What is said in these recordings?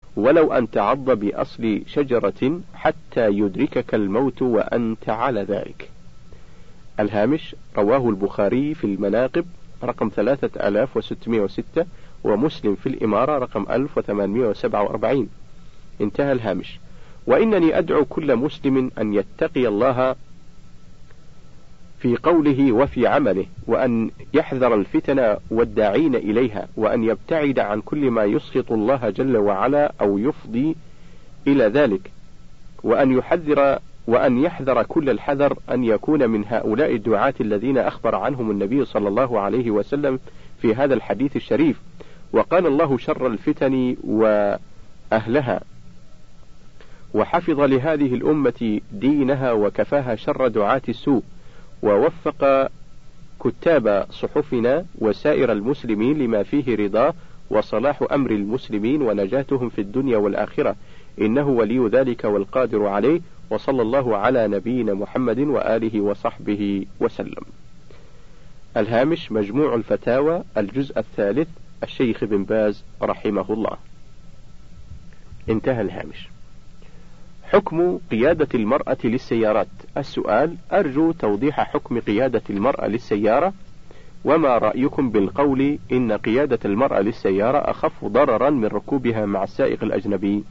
ولو أن تعض بأصل شجرة حتى يدركك الموت وأنت على ذلك. الهامش: رواه البخاري في المناقب رقم 3606، ومسلم في الإمارة رقم 1847. انتهى الهامش. وإنني أدعو كل مسلم أن يتقي الله في قوله وفي عمله، وأن يحذر الفتن والداعين إليها، وأن يبتعد عن كل ما يسخط الله جل وعلا أو يفضي إلى ذلك، وأن يحذر كل الحذر أن يكون من هؤلاء الدعاة الذين أخبر عنهم النبي صلى الله عليه وسلم في هذا الحديث الشريف: وقال الله شر الفتن وأهلها، وحفظ لهذه الأمة دينها وكفاها شر دعاة السوء، ووفق كتاب صحفنا وسائر المسلمين لما فيه رضاه وصلاح أمر المسلمين ونجاتهم في الدنيا والآخرة، إنه ولي ذلك والقادر عليه، وصلى الله على نبينا محمد وآله وصحبه وسلم. الهامش: مجموع الفتاوى الجزء الثالث، الشيخ بن باز رحمه الله. انتهى الهامش. حكم قيادة المرأة للسيارات. السؤال: أرجو توضيح حكم قيادة المرأة للسيارة، وما رأيكم بالقول إن قيادة المرأة للسيارة أخف ضررا من ركوبها مع السائق الأجنبي؟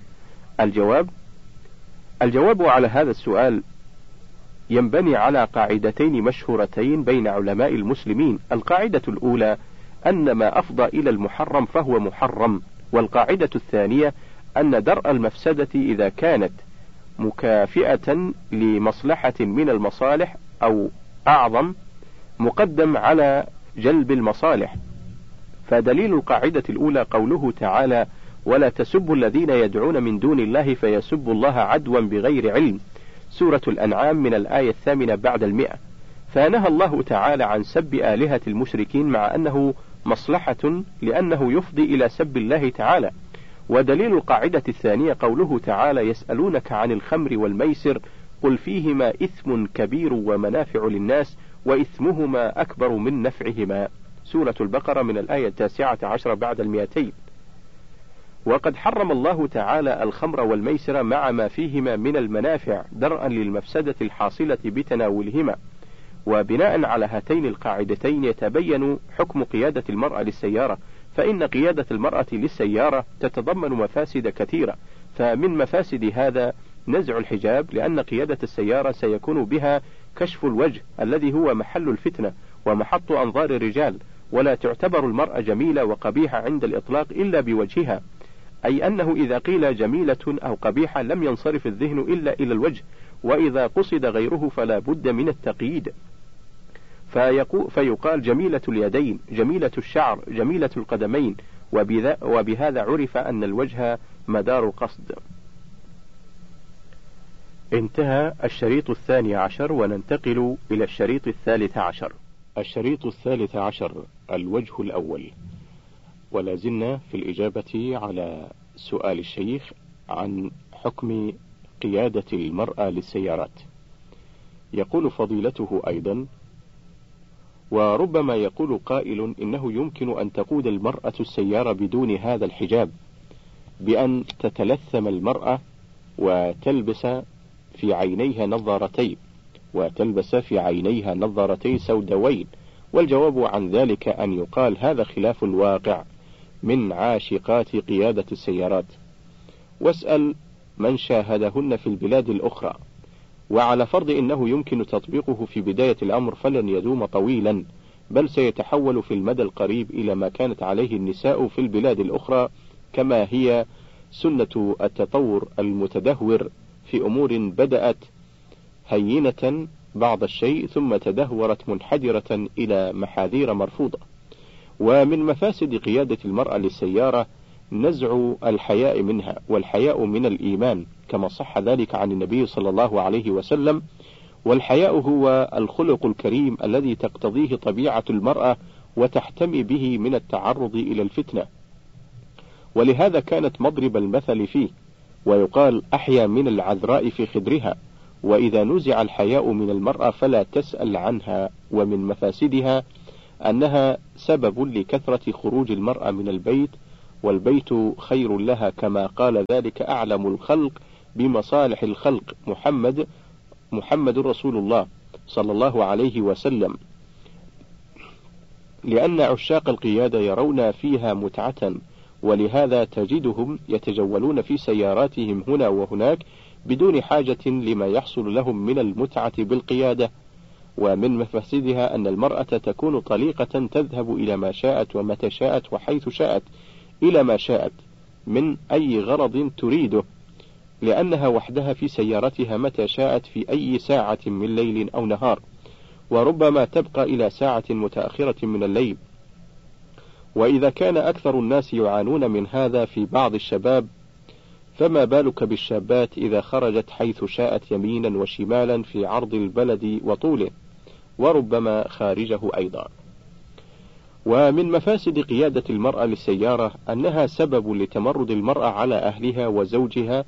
الجواب على هذا السؤال ينبني على قاعدتين مشهورتين بين علماء المسلمين. القاعدة الأولى أن ما أفضى إلى المحرم فهو محرم، والقاعدة الثانية أن درء المفسدة إذا كانت مكافئة لمصلحة من المصالح أو أعظم مقدم على جلب المصالح. فدليل القاعدة الأولى قوله تعالى: ولا تسبوا الذين يدعون من دون الله فيسبوا الله عدوا بغير علم، سورة الأنعام من الآية 8 بعد 100. فنهى الله تعالى عن سب آلهة المشركين مع أنه مصلحة لأنه يفضي إلى سب الله تعالى. ودليل القاعدة الثانية قوله تعالى: يسألونك عن الخمر والميسر قل فيهما إثم كبير ومنافع للناس وإثمهما أكبر من نفعهما، سورة البقرة من الآية 19 بعد 200. وقد حرم الله تعالى الخمر والميسر مع ما فيهما من المنافع درءا للمفسدة الحاصلة بتناولهما. وبناء على هاتين القاعدتين يتبين حكم قيادة المرأة للسيارة، فإن قيادة المرأة للسيارة تتضمن مفاسد كثيرة. فمن مفاسد هذا نزع الحجاب، لأن قيادة السيارة سيكون بها كشف الوجه الذي هو محل الفتنة ومحط أنظار الرجال، ولا تعتبر المرأة جميلة وقبيحة عند الإطلاق إلا بوجهها، أي أنه إذا قيل جميلة أو قبيحة لم ينصرف الذهن إلا إلى الوجه، وإذا قصد غيره فلا بد من التقييد، فيقال جميلة اليدين، جميلة الشعر، جميلة القدمين، وبهذا عرف أن الوجه مدار القصد. انتهى الشريط 12، وننتقل إلى الشريط 13. الشريط 13: الوجه الأول. ولا زلنا في الإجابة على سؤال الشيخ عن حكم قيادة المرأة للسيارات. يقول فضيلته أيضا: وربما يقول قائل إنه يمكن أن تقود المرأة السيارة بدون هذا الحجاب، بأن تتلثم المرأة وتلبس في عينيها نظارتين سوداوين. والجواب عن ذلك أن يقال هذا خلاف الواقع من عاشقات قيادة السيارات، واسأل من شاهدهن في البلاد الأخرى. وعلى فرض إنه يمكن تطبيقه في بداية الأمر فلن يدوم طويلا، بل سيتحول في المدى القريب إلى ما كانت عليه النساء في البلاد الأخرى، كما هي سنة التطور المتدهور في أمور بدأت هينة بعض الشيء ثم تدهورت منحدرة إلى محاذير مرفوضة. ومن مفاسد قيادة المرأة للسيارة نزع الحياء منها، والحياء من الإيمان كما صح ذلك عن النبي صلى الله عليه وسلم. والحياء هو الخلق الكريم الذي تقتضيه طبيعة المرأة وتحتمي به من التعرض إلى الفتنة، ولهذا كانت مضرب المثل فيه، ويقال أحيا من العذراء في خدرها. وإذا نزع الحياء من المرأة فلا تسأل عنها. ومن مفاسدها أنها سبب لكثرة خروج المرأة من البيت والبيت خير لها، كما قال ذلك أعلم الخلق بمصالح الخلق محمد رسول الله صلى الله عليه وسلم، لأن عشاق القيادة يرون فيها متعة، ولهذا تجدهم يتجولون في سياراتهم هنا وهناك بدون حاجة لما يحصل لهم من المتعة بالقيادة. ومن مفاسدها أن المرأة تكون طليقة تذهب إلى ما شاءت ومتى شاءت وحيث شاءت إلى ما شاءت من أي غرض تريده، لأنها وحدها في سيارتها متى شاءت في أي ساعة من ليل أو نهار، وربما تبقى إلى ساعة متأخرة من الليل. وإذا كان أكثر الناس يعانون من هذا في بعض الشباب، فما بالك بالشابات إذا خرجت حيث شاءت يمينا وشمالا في عرض البلد وطوله، وربما خارجه أيضا. ومن مفاسد قيادة المرأة للسيارة أنها سبب لتمرد المرأة على أهلها وزوجها،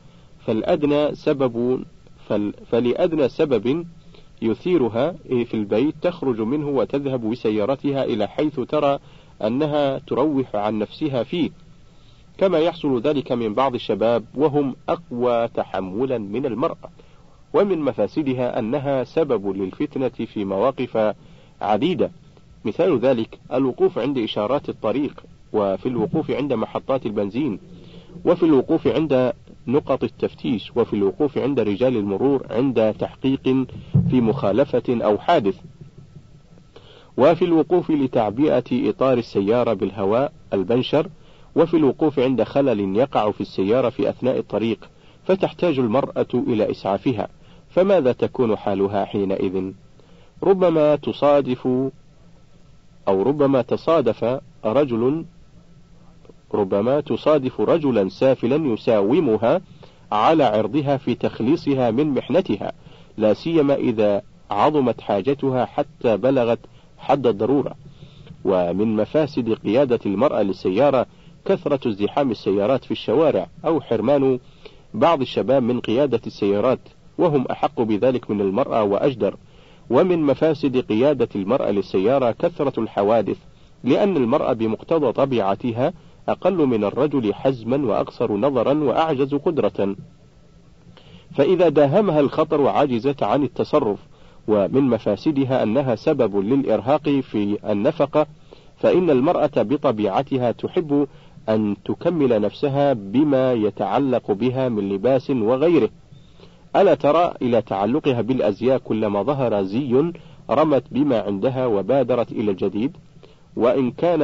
فلأدنى سبب يثيرها في البيت تخرج منه وتذهب بسيارتها إلى حيث ترى أنها تروح عن نفسها فيه، كما يحصل ذلك من بعض الشباب وهم أقوى تحملا من المرأة. ومن مفاسدها أنها سبب للفتنة في مواقف عديدة، مثال ذلك الوقوف عند إشارات الطريق، وفي الوقوف عند محطات البنزين، وفي الوقوف عند نقط التفتيش، وفي الوقوف عند رجال المرور عند تحقيق في مخالفة أو حادث، وفي الوقوف لتعبئة إطار السيارة بالهواء البنشر، وفي الوقوف عند خلل يقع في السيارة في أثناء الطريق فتحتاج المرأة إلى إسعافها، فماذا تكون حالها حينئذ؟ ربما تصادف رجلا سافلا يساومها على عرضها في تخليصها من محنتها، لا سيما إذا عظمت حاجتها حتى بلغت حد الضرورة. ومن مفاسد قيادة المرأة للسيارة كثرة ازدحام السيارات في الشوارع، أو حرمان بعض الشباب من قيادة السيارات، وهم أحق بذلك من المرأة وأجدر. ومن مفاسد قيادة المرأة للسيارة كثرة الحوادث، لأن المرأة بمقتضى طبيعتها أقل من الرجل حزما وأقصر نظرا وأعجز قدرة، فإذا داهمها الخطر عجزت عن التصرف. ومن مفاسدها أنها سبب للإرهاق في النفقة، فإن المرأة بطبيعتها تحب أن تكمل نفسها بما يتعلق بها من لباس وغيره. ألا ترى إلى تعلقها بالأزياء كلما ظهر زي رمت بما عندها وبادرت إلى الجديد، وإن كان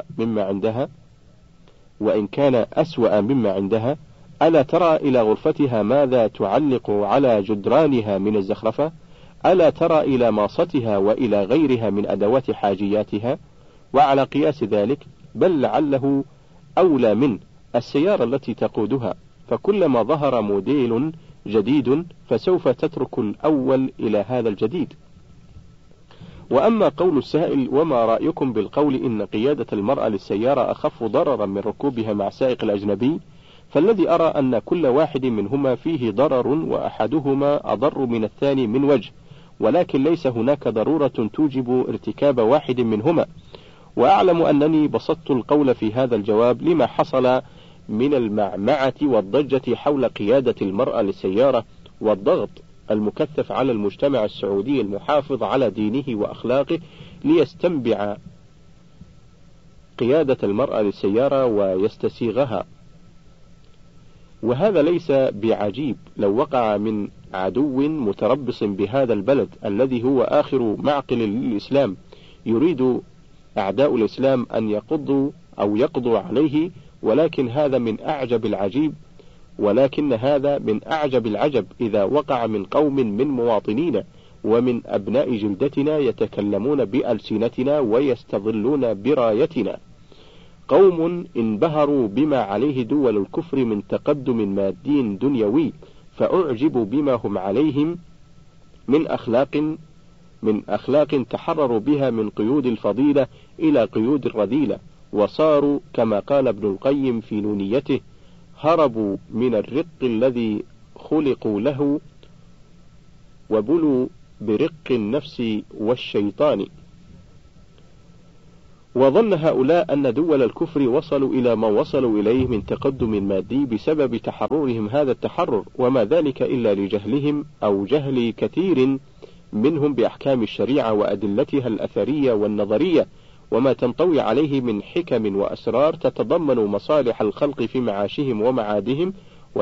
أسوأ مما عندها. ألا ترى إلى غرفتها ماذا تعلق على جدرانها من الزخرفة؟ ألا ترى إلى ماصتها وإلى غيرها من أدوات حاجياتها؟ وعلى قياس ذلك بل لعله أولى من السيارة التي تقودها، فكلما ظهر موديل جديد فسوف تترك الأول إلى هذا الجديد. وأما قول السائل: وما رأيكم بالقول إن قيادة المرأة للسيارة أخف ضررا من ركوبها مع سائق الأجنبي؟ فالذي أرى أن كل واحد منهما فيه ضرر، وأحدهما أضر من الثاني من وجه، ولكن ليس هناك ضرورة توجب ارتكاب واحد منهما. وأعلم أنني بسطت القول في هذا الجواب لما حصل من المعمعة والضجة حول قيادة المرأة للسيارة، والضغط المكثف على المجتمع السعودي المحافظ على دينه وأخلاقه ليستنبع قيادة المرأة للسيارة ويستسيغها. وهذا ليس بعجيب لو وقع من عدو متربص بهذا البلد الذي هو آخر معقل للإسلام، يريد أعداء الإسلام أن يقضوا عليه، ولكن هذا من أعجب العجب إذا وقع من قوم من مواطنينا ومن أبناء جلدتنا يتكلمون بألسنتنا ويستظلون برايتنا، قوم انبهروا بما عليه دول الكفر من تقدم مادي دنيوي، فأعجبوا بما هم عليهم من أخلاق تحرروا بها من قيود الفضيلة إلى قيود الرذيلة، وصاروا كما قال ابن القيم في نونيته: هربوا من الرق الذي خلقوا له وبلوا برق النفس والشيطان. وظن هؤلاء أن دول الكفر وصلوا إلى ما وصلوا إليه من تقدم مادي بسبب تحررهم هذا التحرر، وما ذلك إلا لجهلهم أو جهل كثير منهم بأحكام الشريعة وأدلتها الأثرية والنظرية، وما تنطوي عليه من حكم وأسرار تتضمن مصالح الخلق في معاشهم ومعادهم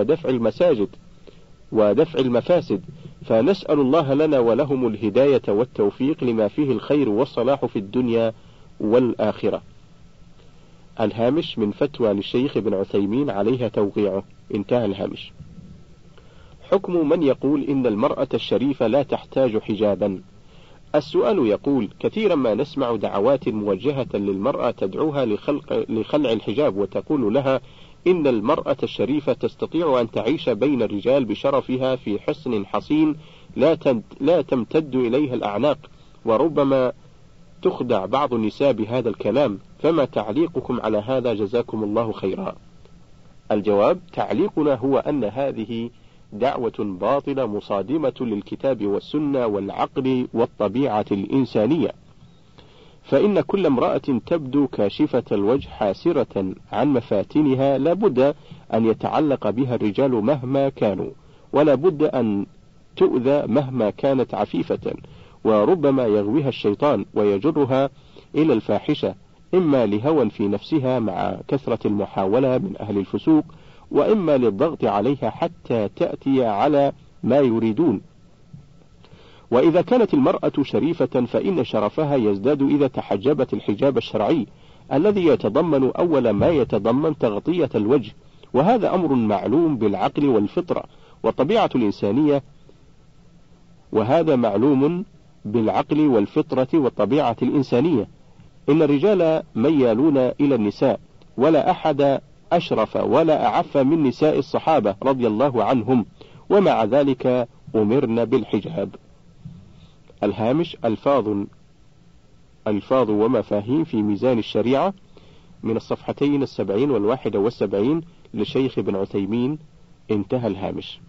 ودفع المفاسد. فنسأل الله لنا ولهم الهداية والتوفيق لما فيه الخير والصلاح في الدنيا والآخرة. الهامش من فتوى للشيخ ابن عثيمين عليها توقيعه. انتهى الهامش. حكم من يقول إن المرأة الشريفة لا تحتاج حجابا. السؤال يقول: كثيرا ما نسمع دعوات موجهة للمرأة تدعوها لخلع الحجاب، وتقول لها إن المرأة الشريفة تستطيع أن تعيش بين الرجال بشرفها في حصن حصين لا تمتد إليها الأعناق، وربما تخدع بعض النساء بهذا الكلام، فما تعليقكم على هذا جزاكم الله خيرا؟ الجواب: تعليقنا هو أن هذه دعوة باطلة مصادمة للكتاب والسنة والعقل والطبيعة الإنسانية، فإن كل امرأة تبدو كاشفة الوجه حاسرة عن مفاتنها لا بد أن يتعلق بها الرجال مهما كانوا، ولا بد أن تؤذى مهما كانت عفيفة، وربما يغويها الشيطان ويجرها إلى الفاحشة، إما لهوى في نفسها مع كثرة المحاولة من أهل الفسوق، وإما للضغط عليها حتى تأتي على ما يريدون. وإذا كانت المرأة شريفة فإن شرفها يزداد إذا تحجبت الحجاب الشرعي الذي يتضمن أول ما يتضمن تغطية الوجه، وهذا أمر معلوم بالعقل والفطرة والطبيعة الإنسانية، وهذا معلوم بالعقل والفطرة والطبيعة الإنسانية. إن الرجال ميالون إلى النساء، ولا أحد أشرف ولا أعف من نساء الصحابة رضي الله عنهم، ومع ذلك أمرنا بالحجاب. الهامش: ألفاظ ومفاهيم في ميزان الشريعة، من الصفحتين 70 و71 للشيخ ابن عثيمين. انتهى الهامش.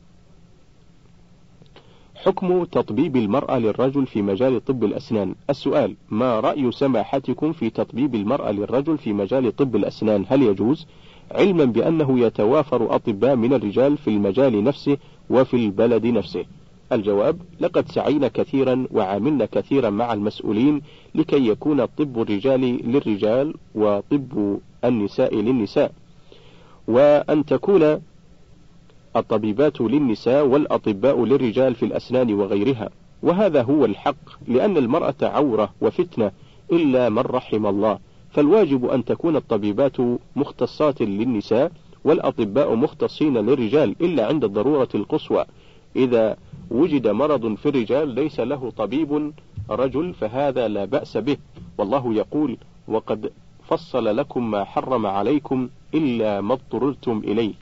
حكم تطبيب المرأة للرجل في مجال طب الأسنان. السؤال: ما رأي سماحتكم في تطبيب المرأة للرجل في مجال طب الأسنان؟ هل يجوز؟ علما بأنه يتوافر أطباء من الرجال في المجال نفسه وفي البلد نفسه. الجواب: لقد سعينا كثيرا وعاملنا كثيرا مع المسؤولين لكي يكون طب الرجال للرجال وطب النساء للنساء، وأن تكون الطبيبات للنساء والأطباء للرجال في الأسنان وغيرها، وهذا هو الحق، لأن المرأة عورة وفتنة إلا من رحم الله، فالواجب أن تكون الطبيبات مختصات للنساء والأطباء مختصين للرجال، إلا عند الضرورة القصوى. إذا وجد مرض في الرجال ليس له طبيب رجل فهذا لا بأس به، والله يقول: وقد فصل لكم ما حرم عليكم إلا ما اضطررتم إليه.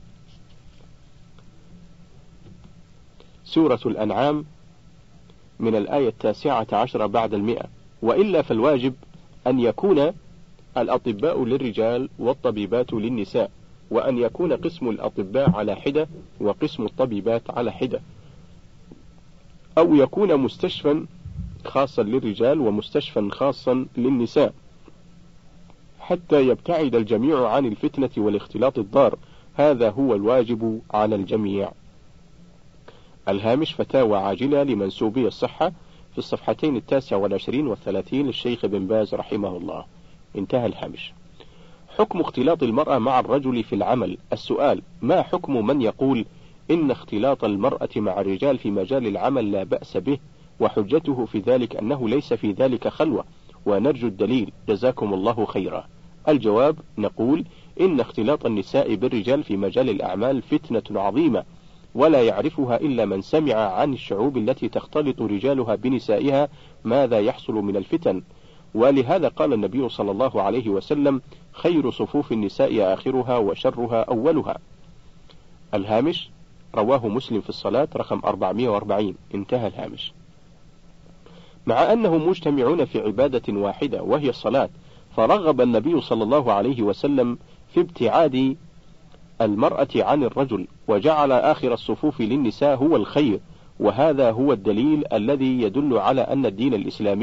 سورة الأنعام من الآية 19 بعد 100. وإلا فالواجب أن يكون الأطباء للرجال والطبيبات للنساء، وأن يكون قسم الأطباء على حدة وقسم الطبيبات على حدة، أو يكون مستشفى خاصا للرجال ومستشفى خاصا للنساء، حتى يبتعد الجميع عن الفتنة والاختلاط الضار. هذا هو الواجب على الجميع. الهامش: فتاوى عاجلة لمنسوبي الصحة، في الصفحتين 29 و30 للشيخ بن باز رحمه الله. انتهى الهامش. حكم اختلاط المرأة مع الرجل في العمل. السؤال: ما حكم من يقول إن اختلاط المرأة مع الرجال في مجال العمل لا بأس به، وحجته في ذلك أنه ليس في ذلك خلوة، ونرجو الدليل جزاكم الله خيرا؟ الجواب: نقول إن اختلاط النساء بالرجال في مجال الأعمال فتنة عظيمة، ولا يعرفها إلا من سمع عن الشعوب التي تختلط رجالها بنسائها ماذا يحصل من الفتن، ولهذا قال النبي صلى الله عليه وسلم: خير صفوف النساء آخرها وشرها أولها. الهامش: رواه مسلم في الصلاة رقم 440. انتهى الهامش. مع أنهم مجتمعون في عبادة واحدة وهي الصلاة، فرغب النبي صلى الله عليه وسلم في ابتعاد المرأة عن الرجل، وجعل آخر الصفوف للنساء هو الخير، وهذا هو الدليل الذي يدل على أن الدين الإسلامي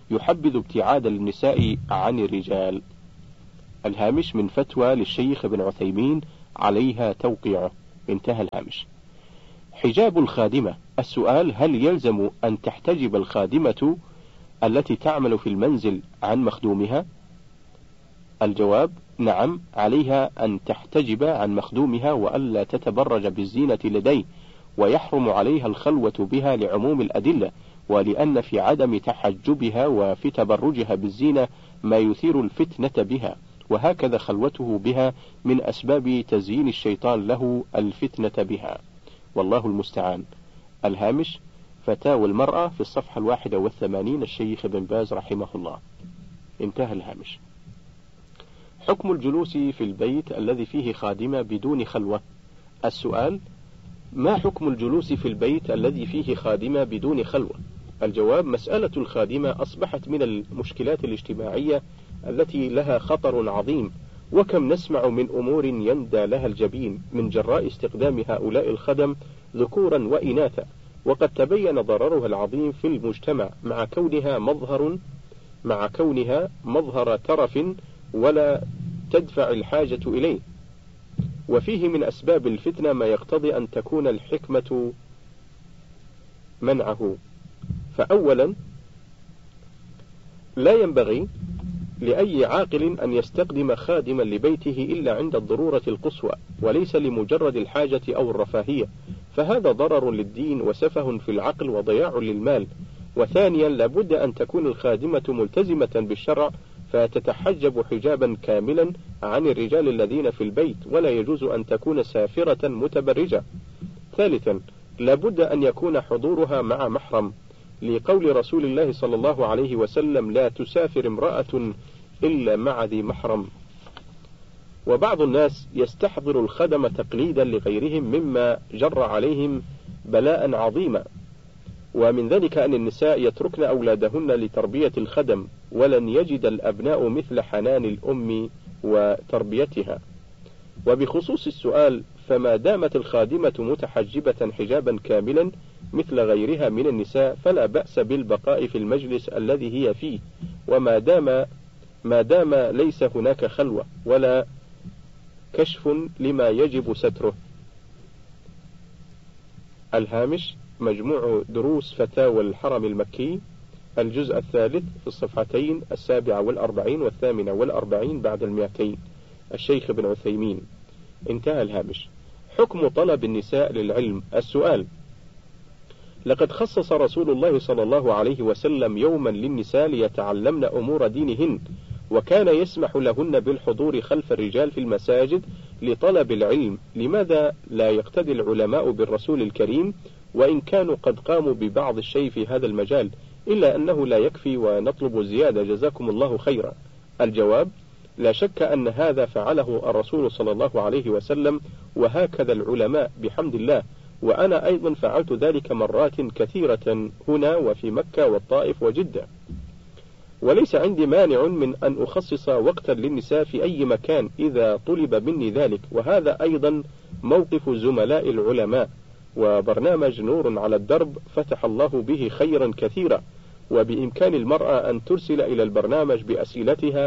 يحبذ ابتعاد النساء عن الرجال. الهامش من فتوى للشيخ ابن عثيمين عليها توقيعه. انتهى الهامش. حجاب الخادمة. السؤال: هل يلزم أن تحتجب الخادمة التي تعمل في المنزل عن مخدومها؟ الجواب: نعم، عليها أن تحتجب عن مخدومها وألا تتبرج بالزينة لديه، ويحرم عليها الخلوة بها لعموم الأدلة، ولأن في عدم تحجبها وفي تبرجها بالزينة ما يثير الفتنة بها، وهكذا خلوته بها من أسباب تزيين الشيطان له الفتنة بها، والله المستعان. الهامش: فتاوى المرأة في الصفحة 81، الشيخ ابن باز رحمه الله. انتهى الهامش. حكم الجلوس في البيت الذي فيه خادمة بدون خلوة. السؤال: ما حكم الجلوس في البيت الذي فيه خادمة بدون خلوة؟ الجواب: مسألة الخادمة أصبحت من المشكلات الاجتماعية التي لها خطر عظيم، وكم نسمع من أمور يندى لها الجبين من جراء استخدام هؤلاء الخدم ذكورا وإناثا، وقد تبين ضررها العظيم في المجتمع مع كونها مظهر ترف ولا تدفع الحاجة إليه، وفيه من أسباب الفتنة ما يقتضي أن تكون الحكمة منعه. فأولا، لا ينبغي لأي عاقل أن يستخدم خادما لبيته إلا عند الضرورة القصوى، وليس لمجرد الحاجة أو الرفاهية، فهذا ضرر للدين وسفه في العقل وضياع للمال. وثانيا، لابد أن تكون الخادمة ملتزمة بالشرع فتتحجب حجابا كاملا عن الرجال الذين في البيت، ولا يجوز أن تكون سافرة متبرجة. ثالثا، لابد أن يكون حضورها مع محرم، لقول رسول الله صلى الله عليه وسلم: لا تسافر امرأة إلا مع ذي محرم. وبعض الناس يستحضر الخدم تقليدا لغيرهم مما جر عليهم بلاء عظيما، ومن ذلك أن النساء يتركن أولادهن لتربية الخدم، ولن يجد الأبناء مثل حنان الأم وتربيتها. وبخصوص السؤال، فما دامت الخادمة متحجبة حجابا كاملا مثل غيرها من النساء فلا بأس بالبقاء في المجلس الذي هي فيه، ما دام ليس هناك خلوة ولا كشف لما يجب ستره. الهامش: مجموع دروس فتاوى الحرم المكي، الجزء الثالث في الصفحتين 47 و48 بعد 200، الشيخ ابن عثيمين. انتهى الهامش. حكم طلب النساء للعلم. السؤال: لقد خصص رسول الله صلى الله عليه وسلم يوما للنساء ليتعلمن أمور دينهن، وكان يسمح لهن بالحضور خلف الرجال في المساجد لطلب العلم. لماذا لا يقتدي العلماء بالرسول الكريم وإن كانوا قد قاموا ببعض الشيء في هذا المجال، إلا أنه لا يكفي ونطلب زيادة، جزاكم الله خيرا؟ الجواب: لا شك أن هذا فعله الرسول صلى الله عليه وسلم، وهكذا العلماء بحمد الله، وأنا أيضا فعلت ذلك مرات كثيرة هنا وفي مكة والطائف وجدة، وليس عندي مانع من أن أخصص وقتا للنساء في أي مكان إذا طلب مني ذلك. وهذا أيضا موقف زملاء العلماء، وبرنامج نور على الدرب فتح الله به خيرا كثيرا، وبإمكان المرأة أن ترسل إلى البرنامج بأسئلتها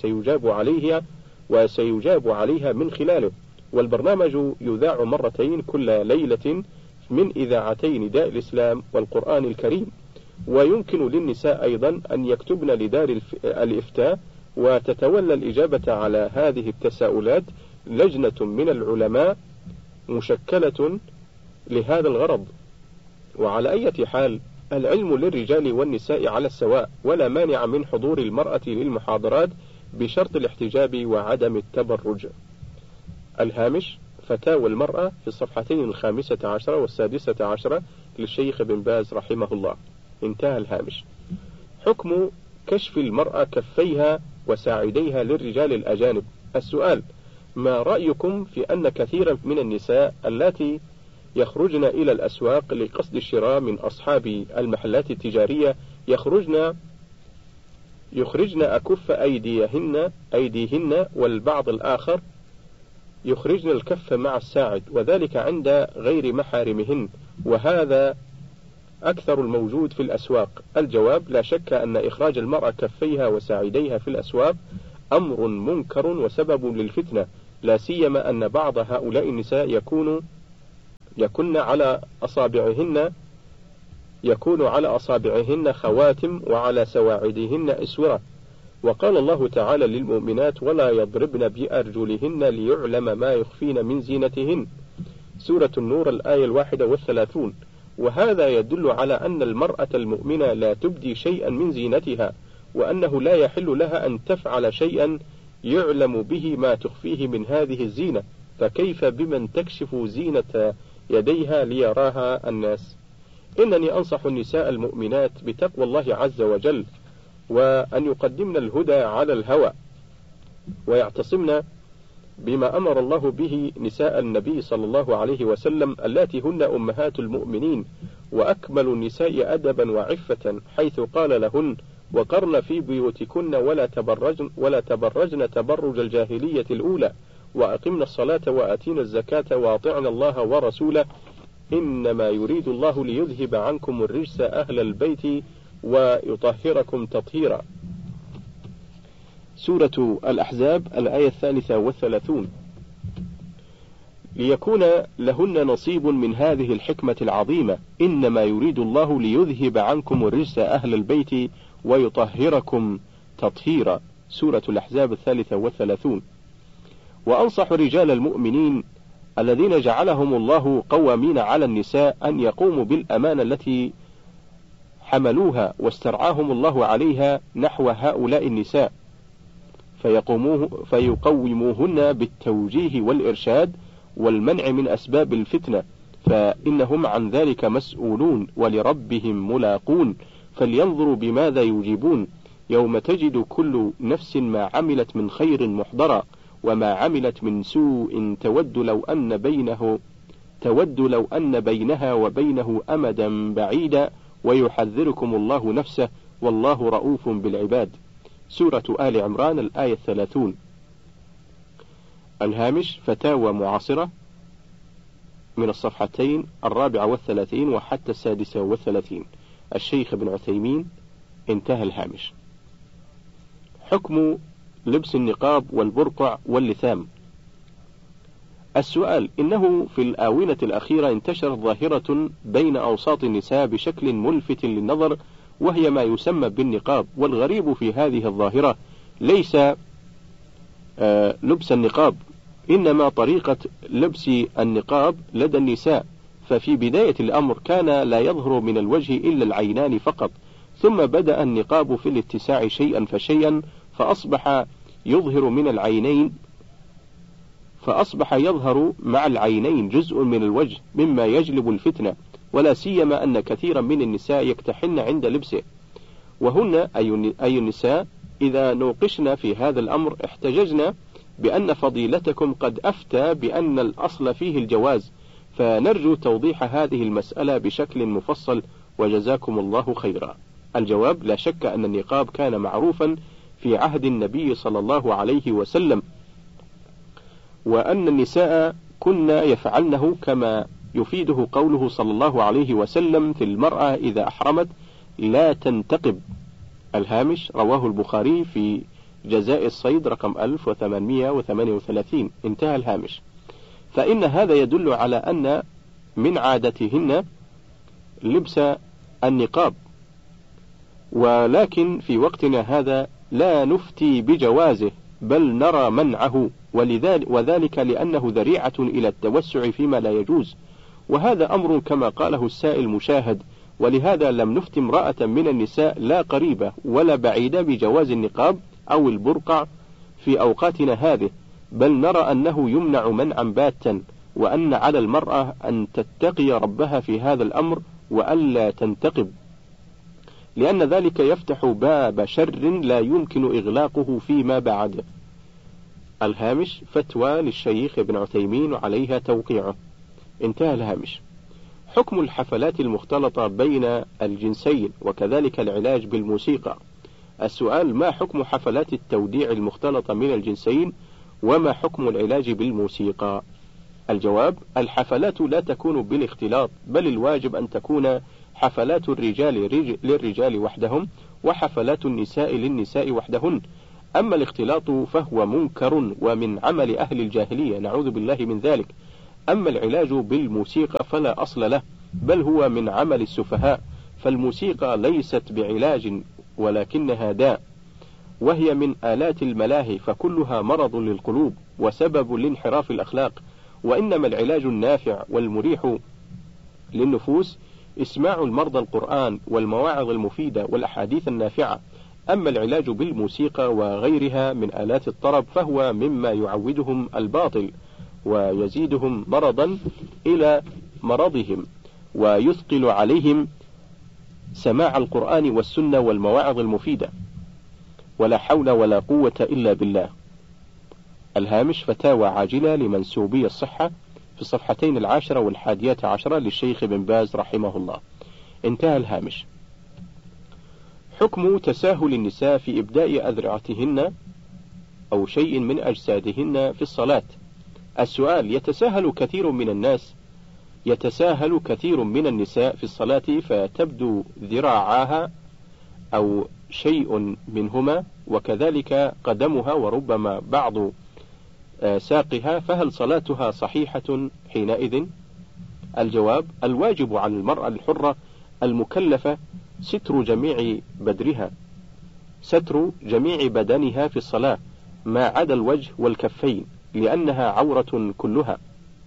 وسيجاب عليها من خلاله. والبرنامج يذاع مرتين كل ليلة من إذاعتي نداء الإسلام والقرآن الكريم. ويمكن للنساء أيضا أن يكتبن لدار الإفتاء، وتتولى الإجابة على هذه التساؤلات لجنة من العلماء مشكلة لهذا الغرض. وعلى أي حال، العلم للرجال والنساء على السواء، ولا مانع من حضور المرأة للمحاضرات بشرط الاحتجاب وعدم التبرج. الهامش: فتاوى المرأة في الصفحتين 15 و16 للشيخ ابن باز رحمه الله. انتهى الهامش. حكم كشف المرأة كفيها وساعديها للرجال الأجانب. السؤال: ما رأيكم في أن كثيرا من النساء اللاتي يخرجن إلى الأسواق لقصد الشراء من أصحاب المحلات التجارية يخرجن أكف أيديهن، والبعض الآخر يخرجن الكف مع الساعد، وذلك عند غير محارمهن، وهذا أكثر الموجود في الأسواق؟ الجواب: لا شك أن إخراج المرأة كفيها وساعديها في الأسواق أمر منكر وسبب للفتنة، لا سيما أن بعض هؤلاء النساء يكون على أصابعهن خواتم وعلى سواعدهن إسورة. وقال الله تعالى للمؤمنات: ولا يضربن بأرجلهن ليعلم ما يخفين من زينتهن. سورة النور الآية 31. وهذا يدل على أن المرأة المؤمنة لا تبدي شيئا من زينتها، وأنه لا يحل لها أن تفعل شيئا يعلم به ما تخفيه من هذه الزينة، فكيف بمن تكشف زينة يديها ليراها الناس؟ إنني أنصح النساء المؤمنات بتقوى الله عز وجل، وأن يقدمن الهدى على الهوى، ويعتصمن بما أمر الله به نساء النبي صلى الله عليه وسلم اللاتي هن أمهات المؤمنين وأكمل النساء أدبا وعفة، حيث قال لهن: وقرن في بيوتكن ولا تبرجن تبرج الجاهلية الأولى، وأقمن الصلاة وآتينا الزكاة وأطعن الله ورسوله، إنما يريد الله ليذهب عنكم الرجس أهل البيت ويطهركم تطهيرا. سورة الأحزاب الآية 33. ليكون لهن نصيب من هذه الحكمة العظيمة: إنما يريد الله ليذهب عنكم الرجس أهل البيت ويطهركم تطهيرا. سورة الأحزاب 33. وأنصح رجال المؤمنين الذين جعلهم الله قوامين على النساء أن يقوموا بالأمانة التي حملوها واسترعاهم الله عليها نحو هؤلاء النساء، فيقوموهن بالتوجيه والإرشاد والمنع من أسباب الفتنة، فإنهم عن ذلك مسؤولون ولربهم ملاقون، فلينظروا بماذا يجيبون يوم تجد كل نفس ما عملت من خير محضرا، وما عملت من سوء تود لو أن بينها وبينه أمدا بعيدا، ويحذركم الله نفسه والله رؤوف بالعباد. سورة آل عمران الآية 30. الهامش: فتاوى معاصرة من الصفحتين 34 وحتى 36. الشيخ ابن عثيمين. انتهى الهامش. حكم لبس النقاب والبرقع واللثام. السؤال: إنه في الآونة الأخيرة انتشرت ظاهرة بين أوساط النساء بشكل ملفت للنظر، وهي ما يسمى بالنقاب. والغريب في هذه الظاهرة ليس لبس النقاب، إنما طريقة لبس النقاب لدى النساء. ففي بداية الأمر كان لا يظهر من الوجه إلا العينان فقط، ثم بدأ النقاب في الاتساع شيئا فشيئا، فأصبح يظهر مع العينين جزء من الوجه مما يجلب الفتنة، ولا سيما أن كثيرا من النساء يكتحلن عند لبسه. وهن أي النساء إذا نوقشنا في هذا الأمر احتججنا بأن فضيلتكم قد أفتى بأن الأصل فيه الجواز، فنرجو توضيح هذه المسألة بشكل مفصل، وجزاكم الله خيرا. الجواب: لا شك أن النقاب كان معروفا في عهد النبي صلى الله عليه وسلم، وأن النساء كن يفعلنه، كما يفيده قوله صلى الله عليه وسلم في المرأة إذا أحرمت لا تنتقب. الهامش: رواه البخاري في جزاء الصيد رقم 1838. انتهى الهامش. فإن هذا يدل على أن من عادتهن لبس النقاب، ولكن في وقتنا هذا لا نفتي بجوازه، بل نرى منعه، وذلك لأنه ذريعة إلى التوسع فيما لا يجوز، وهذا أمر كما قاله السائل مشاهد. ولهذا لم نفتي امرأة من النساء لا قريبة ولا بعيدة بجواز النقاب أو البرقع في أوقاتنا هذه، بل نرى أنه يمنع منعا باتا، وأن على المرأة أن تتقي ربها في هذا الأمر وألا تنتقب، لأن ذلك يفتح باب شر لا يمكن إغلاقه فيما بعد. الهامش: فتوى للشيخ ابن عثيمين وعليها توقيعه. انتهى الهامش. حكم الحفلات المختلطة بين الجنسين، وكذلك العلاج بالموسيقى. السؤال: ما حكم حفلات التوديع المختلطة من الجنسين، وما حكم العلاج بالموسيقى؟ الجواب: الحفلات لا تكون بالاختلاط، بل الواجب أن تكون حفلات الرجال للرجال وحدهم، وحفلات النساء للنساء وحدهن. أما الاختلاط فهو منكر ومن عمل أهل الجاهلية، نعوذ بالله من ذلك. أما العلاج بالموسيقى فلا أصل له، بل هو من عمل السفهاء، فالموسيقى ليست بعلاج ولكنها داء، وهي من آلات الملاهي، فكلها مرض للقلوب وسبب لانحراف الأخلاق. وإنما العلاج النافع والمريح للنفوس إسماع المرضى القرآن والمواعظ المفيدة والأحاديث النافعة. أما العلاج بالموسيقى وغيرها من آلات الطرب فهو مما يعودهم الباطل ويزيدهم مرضا إلى مرضهم، ويثقل عليهم سماع القرآن والسنة والمواعظ المفيدة. ولا حول ولا قوة إلا بالله. الهامش: فتاوى عاجلة لمنسوبي الصحة في الصفحتين 10 و11 للشيخ ابن باز رحمه الله. انتهى الهامش. حكم تساهل النساء في إبداء أذرعتهن أو شيء من أجسادهن في الصلاة. السؤال: يتساهل كثير من النساء في الصلاة فتبدو ذراعاها أو شيء منهما، وكذلك قدمها وربما بعض ساقها، فهل صلاتها صحيحة حينئذ؟ الجواب: الواجب على المرأة الحرة المكلفة ستر جميع بدنها في الصلاة ما عدا الوجه والكفين، لأنها عورة كلها.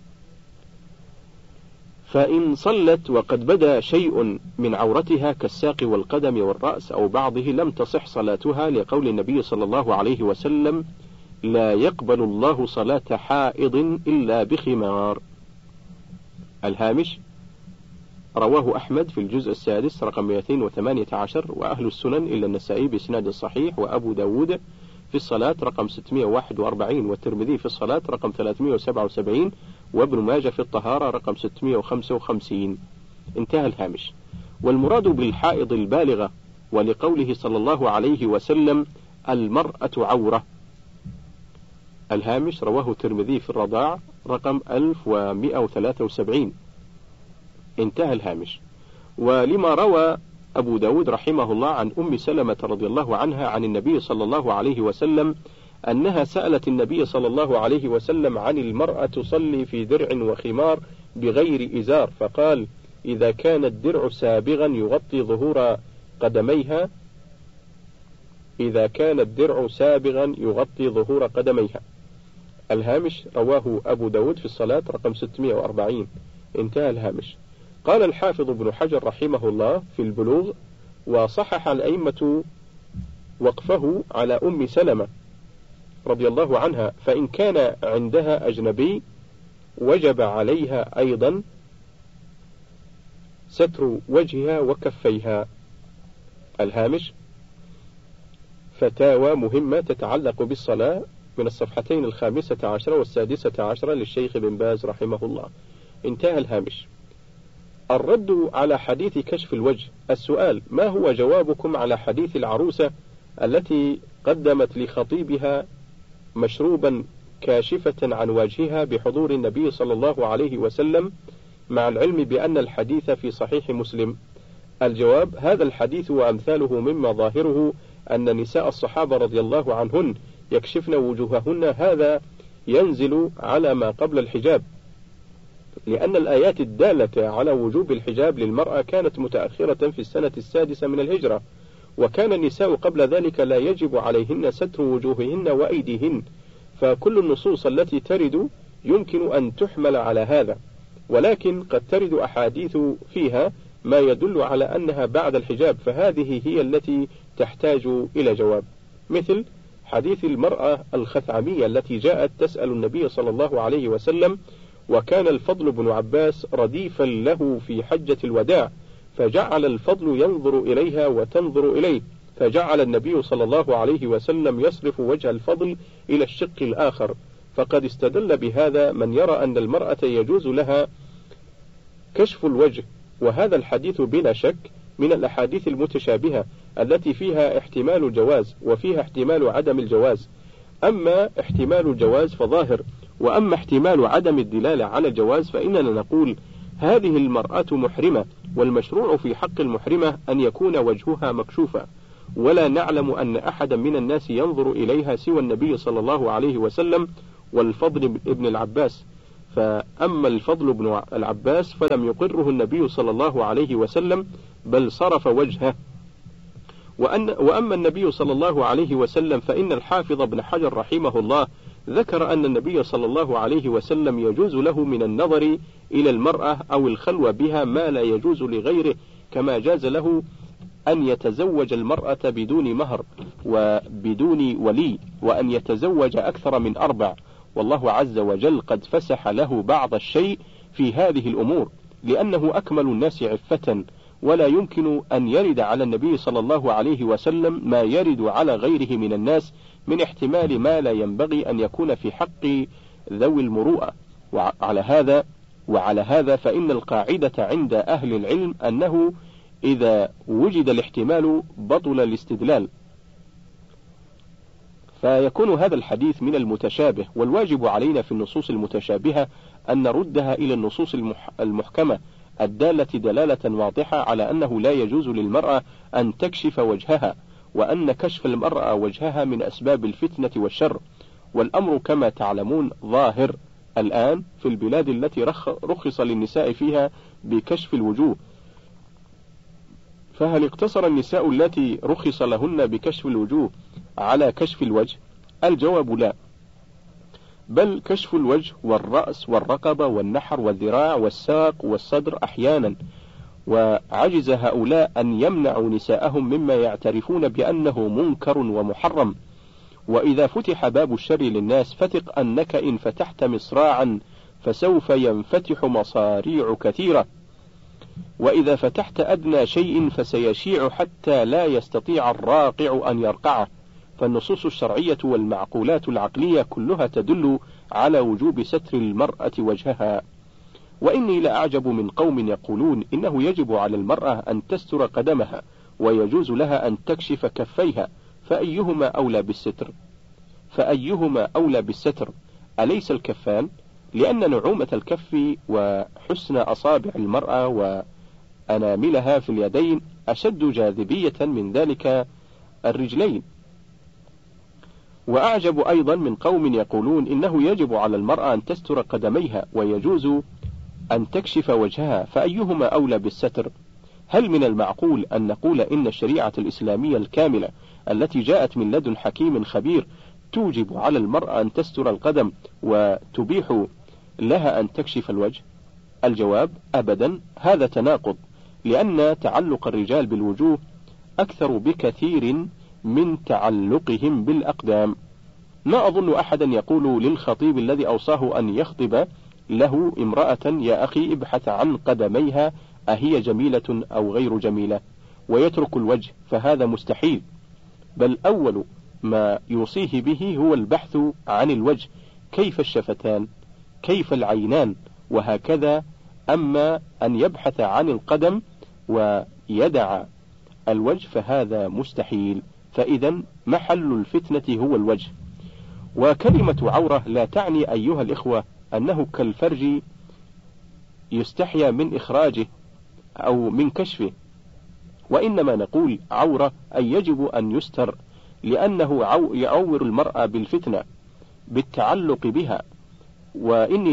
فإن صلت وقد بدا شيء من عورتها كالساق والقدم والرأس أو بعضه لم تصح صلاتها، لقول النبي صلى الله عليه وسلم: لا يقبل الله صلاة حائض إلا بخمار. الهامش: رواه أحمد في الجزء السادس رقم 218، وأهل السنن إلا النسائي بإسناد صحيح، وأبو داود في الصلاة رقم 641، والترمذي في الصلاة رقم 377، وابن ماجه في الطهارة رقم 655. انتهى الهامش. والمراد بالحائض البالغة، ولقوله صلى الله عليه وسلم: المرأة عورة. الهامش: رواه الترمذي في الرضاع رقم 1173. انتهى الهامش. ولما روى أبو داود رحمه الله عن أم سلمة رضي الله عنها عن النبي صلى الله عليه وسلم أنها سألت النبي صلى الله عليه وسلم عن المرأة تصلي في درع وخمار بغير إزار، فقال: إذا كان الدرع سابغا يغطي ظهور قدميها. الهامش: رواه أبو داود في الصلاة رقم 640. انتهى الهامش. قال الحافظ ابن حجر رحمه الله في البلوغ: وصحح الأئمة وقفه على أم سلمة رضي الله عنها، فإن كان عندها أجنبي وجب عليها أيضا ستر وجهها وكفيها. الهامش: فتاوى مهمة تتعلق بالصلاة من الصفحتين 15 و16 للشيخ ابن باز رحمه الله. انتهى الهامش. الرد على حديث كشف الوجه. السؤال: ما هو جوابكم على حديث العروسة التي قدمت لخطيبها مشروبا كاشفة عن وجهها بحضور النبي صلى الله عليه وسلم، مع العلم بأن الحديث في صحيح مسلم؟ الجواب: هذا الحديث وأمثاله مما ظاهره أن نساء الصحابة رضي الله عنهن يكشفن وجوههن، هذا ينزل على ما قبل الحجاب، لأن الآيات الدالة على وجوب الحجاب للمرأة كانت متأخرة في السنة 6 من الهجرة، وكان النساء قبل ذلك لا يجب عليهن ستر وجوههن وأيديهن، فكل النصوص التي ترد يمكن أن تحمل على هذا، ولكن قد ترد أحاديث فيها ما يدل على أنها بعد الحجاب، فهذه هي التي تحتاج إلى جواب، مثل حديث المرأة الخثعمية التي جاءت تسأل النبي صلى الله عليه وسلم، وكان الفضل بن عباس رديفا له في حجة الوداع، فجعل الفضل ينظر إليها وتنظر إليه، فجعل النبي صلى الله عليه وسلم يصرف وجه الفضل إلى الشق الآخر، فقد استدل بهذا من يرى أن المرأة يجوز لها كشف الوجه، وهذا الحديث بلا شك من الأحاديث المتشابهة التي فيها احتمال الجواز وفيها احتمال عدم الجواز. أما احتمال الجواز فظاهر، وأما احتمال عدم الدلالة على الجواز فإننا نقول هذه المرأة محرمة، والمشروع في حق المحرمة أن يكون وجهها مكشوفا، ولا نعلم أن أحدا من الناس ينظر إليها سوى النبي صلى الله عليه وسلم والفضل بن العباس. فأما الفضل بن العباس فلم يقره النبي صلى الله عليه وسلم بل صرف وجهه. وأما النبي صلى الله عليه وسلم فإن الحافظ بن حجر رحمه الله ذكر أن النبي صلى الله عليه وسلم يجوز له من النظر إلى المرأة أو الخلوة بها ما لا يجوز لغيره، كما جاز له أن يتزوج المرأة بدون مهر وبدون ولي، وأن يتزوج أكثر من 4، والله عز وجل قد فسح له بعض الشيء في هذه الأمور، لأنه أكمل الناس عفة، ولا يمكن أن يرد على النبي صلى الله عليه وسلم ما يرد على غيره من الناس من احتمال ما لا ينبغي أن يكون في حق ذوي المروءة. وعلى هذا فإن القاعدة عند أهل العلم أنه إذا وجد الاحتمال بطل الاستدلال، فيكون هذا الحديث من المتشابه، والواجب علينا في النصوص المتشابهة أن نردها إلى النصوص المحكمة الدالة دلالة واضحة على أنه لا يجوز للمرأة أن تكشف وجهها، وأن كشف المرأة وجهها من أسباب الفتنة والشر، والأمر كما تعلمون ظاهر الآن في البلاد التي رخص للنساء فيها بكشف الوجوه. فهل اقتصر النساء التي رخص لهن بكشف الوجوه على كشف الوجه؟ الجواب لا، بل كشف الوجه والرأس والرقبة والنحر والذراع والساق والصدر أحيانا، وعجز هؤلاء أن يمنعوا نساءهم مما يعترفون بأنه منكر ومحرم. وإذا فتح باب الشر للناس فثق أنك إن فتحت مصراعا فسوف ينفتح مصاريع كثيرة، وإذا فتحت أدنى شيء فسيشيع حتى لا يستطيع الراقع أن يرقعه. فالنصوص الشرعية والمعقولات العقلية كلها تدل على وجوب ستر المرأة وجهها. وإني لأعجب من قوم يقولون إنه يجب على المرأة أن تستر قدمها ويجوز لها أن تكشف كفيها، فأيهما أولى بالستر؟ أليس الكفان؟ لأن نعومة الكف وحسن أصابع المرأة وأناملها في اليدين أشد جاذبية من ذلك الرجلين. وأعجب أيضا من قوم يقولون إنه يجب على المرأة أن تستر قدميها ويجوز أن تكشف وجهها، فأيهما أولى بالستر؟ هل من المعقول أن نقول إن الشريعة الإسلامية الكاملة التي جاءت من لدن حكيم خبير توجب على المرأة أن تستر القدم وتبيح لها أن تكشف الوجه؟ الجواب أبدا، هذا تناقض، لأن تعلق الرجال بالوجوه أكثر بكثير من تعلقهم بالأقدام. ما أظن أحدا يقول للخطيب الذي أوصاه أن يخطب له امرأة يا أخي ابحث عن قدميها أهي جميلة أو غير جميلة، ويترك الوجه، فهذا مستحيل، بل أول ما يوصيه به هو البحث عن الوجه، كيف الشفتان، كيف العينان، وهكذا. أما أن يبحث عن القدم ويدع الوجه فهذا مستحيل، فإذا محل الفتنة هو الوجه. وكلمة عورة لا تعني أيها الإخوة أنه كالفرج يستحيا من إخراجه أو من كشفه، وإنما نقول عورة أي يجب أن يستر، لأنه يعور المرأة بالفتنة بالتعلق بها. وإني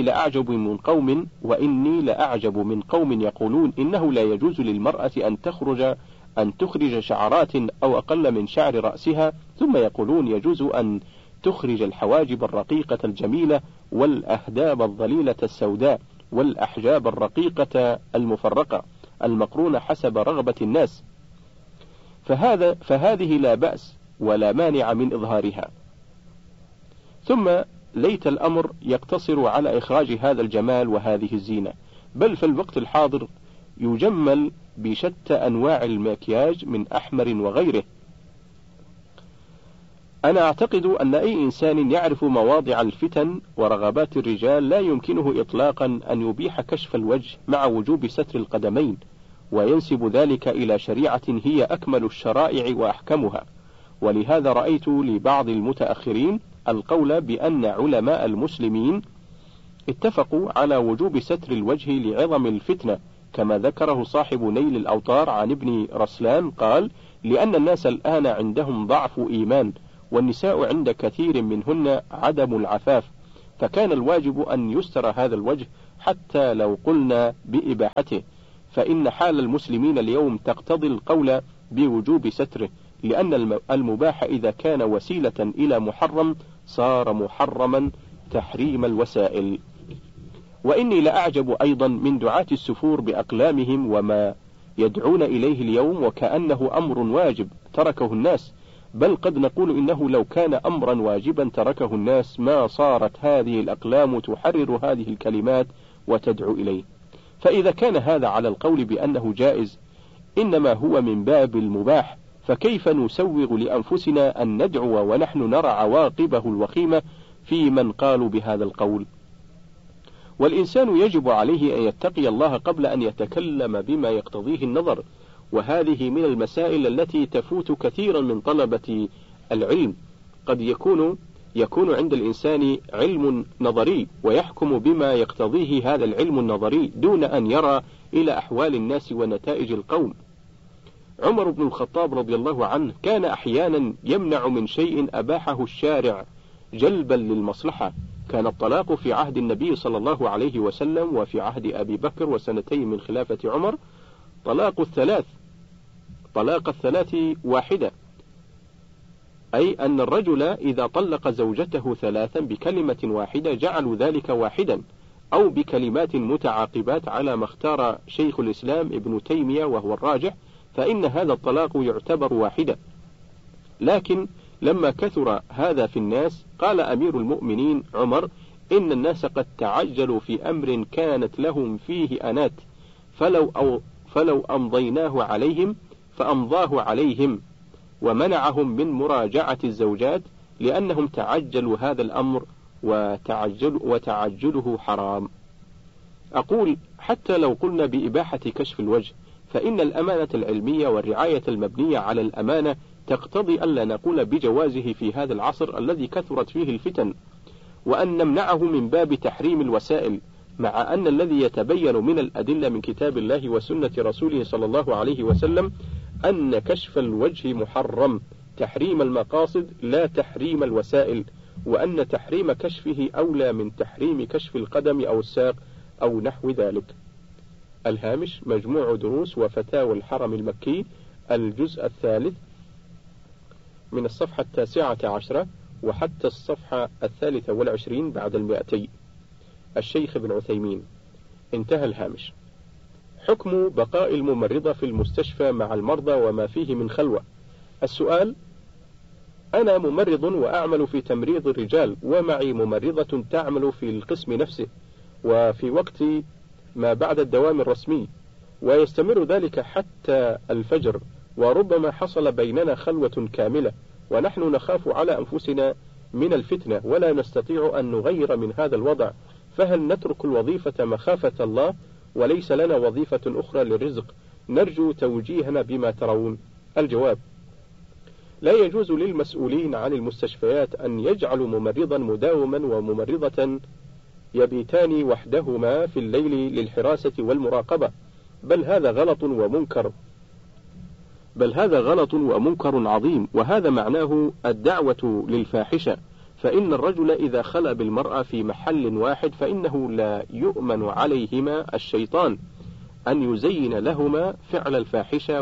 لأعجب من قوم يقولون إنه لا يجوز للمرأة أن تخرج شعرات أو أقل من شعر رأسها، ثم يقولون يجوز أن تخرج الحواجب الرقيقة الجميلة والأهداب الظليلة السوداء والأحجاب الرقيقة المفرقة المقرونة حسب رغبة الناس، فهذه لا بأس ولا مانع من إظهارها. ثم ليت الأمر يقتصر على إخراج هذا الجمال وهذه الزينة، بل في الوقت الحاضر يجمل بشتى أنواع المكياج من أحمر وغيره. أنا أعتقد أن أي إنسان يعرف مواضع الفتن ورغبات الرجال لا يمكنه إطلاقا أن يبيح كشف الوجه مع وجوب ستر القدمين، وينسب ذلك إلى شريعة هي أكمل الشرائع وأحكمها. ولهذا رأيت لبعض المتأخرين القول بأن علماء المسلمين اتفقوا على وجوب ستر الوجه لعظم الفتنة، كما ذكره صاحب نيل الأوطار عن ابن رسلان قال: لأن الناس الآن عندهم ضعف إيمان، والنساء عند كثير منهن عدم العفاف، فكان الواجب أن يستر هذا الوجه حتى لو قلنا بإباحته، فإن حال المسلمين اليوم تقتضي القول بوجوب ستره، لأن المباح إذا كان وسيلة إلى محرم صار محرما تحريم الوسائل. وإني لأعجب أيضا من دعاة السفور بأقلامهم وما يدعون إليه اليوم وكأنه أمر واجب تركه الناس، بل قد نقول إنه لو كان أمرا واجبا تركه الناس ما صارت هذه الأقلام تحرر هذه الكلمات وتدعو إليه. فإذا كان هذا على القول بأنه جائز إنما هو من باب المباح، فكيف نسوغ لأنفسنا أن ندعو ونحن نرى عواقبه الوخيمة في من قالوا بهذا القول؟ والإنسان يجب عليه أن يتقي الله قبل أن يتكلم بما يقتضيه النظر، وهذه من المسائل التي تفوت كثيرا من طلبة العلم. قد يكون عند الإنسان علم نظري ويحكم بما يقتضيه هذا العلم النظري دون أن يرى إلى أحوال الناس ونتائج القوم. عمر بن الخطاب رضي الله عنه كان أحيانا يمنع من شيء أباحه الشارع جلبا للمصلحة. كان الطلاق في عهد النبي صلى الله عليه وسلم وفي عهد أبي بكر وسنتين من خلافة عمر طلاق الثلاث واحدة، أي أن الرجل إذا طلق زوجته ثلاثا بكلمة واحدة جعلوا ذلك واحدا، أو بكلمات متعاقبات على ما اختار شيخ الإسلام ابن تيمية وهو الراجح، فإن هذا الطلاق يعتبر واحدا. لكن لما كثر هذا في الناس قال أمير المؤمنين عمر: إن الناس قد تعجلوا في أمر كانت لهم فيه أنات، فلو أمضيناه عليهم فأمضاه عليهم، ومنعهم من مراجعة الزوجات لأنهم تعجلوا هذا الأمر وتعجله حرام. أقول حتى لو قلنا بإباحة كشف الوجه فإن الأمانة العلمية والرعاية المبنية على الأمانة تقتضي ألا نقول بجوازه في هذا العصر الذي كثرت فيه الفتن، وأن نمنعه من باب تحريم الوسائل، مع أن الذي يتبين من الأدلة من كتاب الله وسنة رسوله صلى الله عليه وسلم أن كشف الوجه محرم تحريم المقاصد لا تحريم الوسائل، وأن تحريم كشفه أولى من تحريم كشف القدم أو الساق أو نحو ذلك. الهامش: مجموع دروس وفتاوى الحرم المكي، الجزء الثالث، من الصفحة 19 وحتى الصفحة 23 بعد 200. الشيخ ابن عثيمين. انتهى الهامش. حكم بقاء الممرضة في المستشفى مع المرضى وما فيه من خلوة. السؤال: أنا ممرض وأعمل في تمريض الرجال، ومعي ممرضة تعمل في القسم نفسه وفي وقت ما بعد الدوام الرسمي، ويستمر ذلك حتى الفجر، وربما حصل بيننا خلوة كاملة، ونحن نخاف على أنفسنا من الفتنة ولا نستطيع أن نغير من هذا الوضع، فهل نترك الوظيفة مخافة الله وليس لنا وظيفة أخرى للرزق؟ نرجو توجيهنا بما ترون. الجواب: لا يجوز للمسؤولين عن المستشفيات أن يجعلوا ممرضا مداوما وممرضة يبيتان وحدهما في الليل للحراسة والمراقبة، بل هذا غلط ومنكر عظيم، وهذا معناه الدعوة للفاحشة، فإن الرجل إذا خلأ بالمرأة في محل واحد فإنه لا يؤمن عليهما الشيطان أن يزين لهما فعل الفاحشة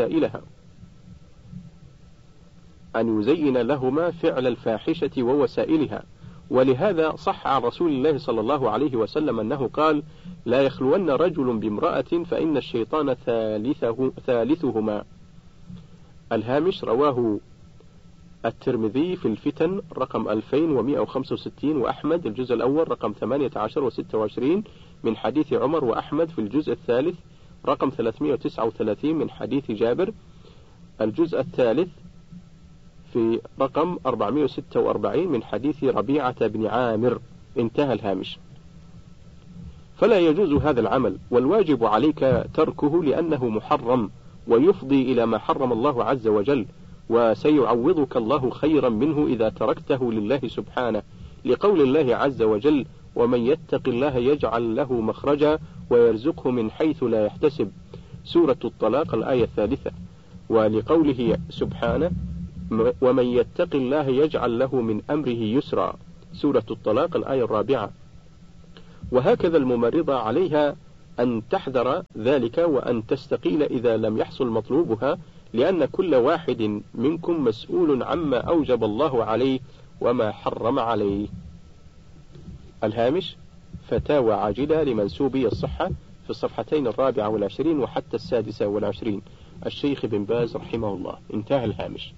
ووسائلها، ولهذا صح عن رسول الله صلى الله عليه وسلم أنه قال: لا يخلون رجل بامرأة فإن الشيطان ثالثهما. الهامش: رواه الترمذي في الفتن رقم 2165، وأحمد الجزء الأول رقم 18 و26 من حديث عمر، وأحمد في الجزء الثالث رقم 339 من حديث جابر، الجزء الثالث في رقم 446 من حديث ربيعة بن عامر. انتهى الهامش. فلا يجوز هذا العمل، والواجب عليك تركه لأنه محرم ويفضي إلى ما حرم الله عز وجل، وسيعوضك الله خيرا منه إذا تركته لله سبحانه، لقول الله عز وجل: ومن يتق الله يجعل له مخرجا ويرزقه من حيث لا يحتسب، سورة الطلاق الآية 3. ولقوله سبحانه ومن يتق الله يجعل له من أمره يسرا، سورة الطلاق الآية 4. وهكذا الممرضة عليها أن تحذر ذلك وأن تستقيل إذا لم يحصل مطلوبها، لأن كل واحد منكم مسؤول عما أوجب الله عليه وما حرم عليه. الهامش: فتاوى عاجلة لمنسوبي الصحة في الصفحتين 24 وحتى 26، الشيخ بن باز رحمه الله. انتهى الهامش.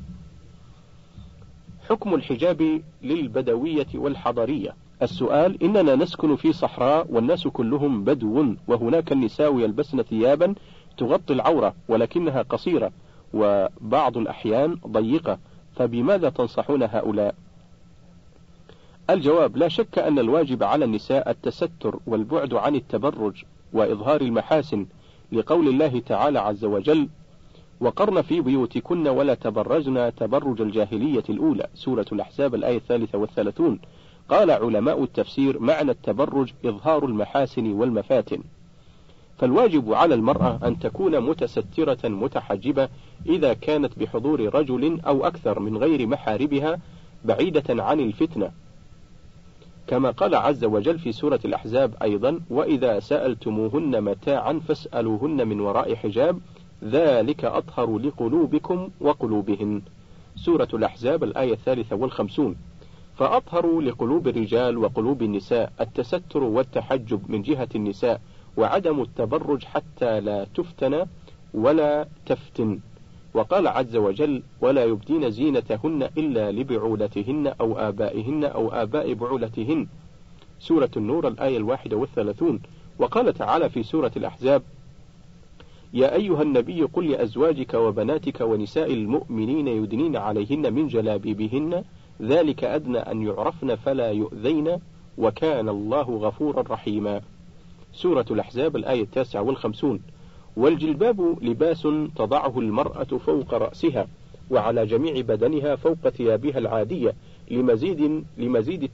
حكم الحجاب للبدوية والحضرية. السؤال: إننا نسكن في صحراء والناس كلهم بدو، وهناك النساء يلبسن ثيابا تغطي العورة ولكنها قصيرة وبعض الأحيان ضيقة، فبماذا تنصحون هؤلاء؟ الجواب: لا شك أن الواجب على النساء التستر والبعد عن التبرج وإظهار المحاسن، لقول الله تعالى عز وجل: وقرن في بيوتكن ولا تبرجن تبرج الجاهلية الأولى، سورة الأحزاب الآية 33. قال علماء التفسير: معنى التبرج إظهار المحاسن والمفاتن. فالواجب على المرأة أن تكون متسترة متحجبة إذا كانت بحضور رجل أو أكثر من غير محاربها بعيدة عن الفتنة، كما قال عز وجل في سورة الأحزاب أيضا: وإذا سألتموهن متاعا فاسألوهن من وراء حجاب ذلك أطهر لقلوبكم وقلوبهن، سورة الأحزاب الآية 53. فأطهر لقلوب الرجال وقلوب النساء التستر والتحجب من جهة النساء، وعدم التبرج حتى لا تفتن ولا تفتن. وقال عز وجل: ولا يبدين زينتهن إلا لبعولتهن أو آبائهن أو آباء بعولتهن، سورة النور الآية 31. وقال تعالى في سورة الأحزاب: يا أيها النبي قل لأزواجك وبناتك ونساء المؤمنين يدنين عليهن من جلابيبهن ذلك أدنى أن يعرفن فلا يؤذين وكان الله غفورا رحيما، سورة الأحزاب الآية 59. والجلباب لباس تضعه المرأة فوق رأسها وعلى جميع بدنها فوق ثيابها العادية لمزيد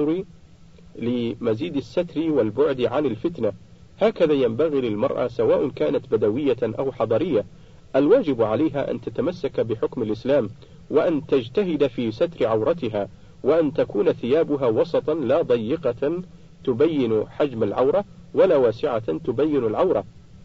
الستر والبعد عن الفتنة. هكذا ينبغي للمرأة سواء كانت بدوية أو حضرية. الواجب عليها أن تتمسك بحكم الإسلام، وأن تجتهد في ستر عورتها، وأن تكون ثيابها وسطا لا ضيقة تبين حجم العورة ولا واسعة تبين العورة،